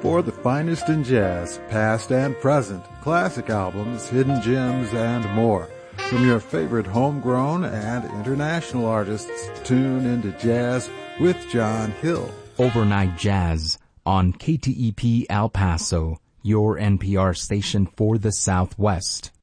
For the finest in jazz, past and present, classic albums, hidden gems, and more. From your favorite homegrown and international artists, tune into Jazz with John Hill. Overnight Jazz on KTEP El Paso, your NPR station for the Southwest.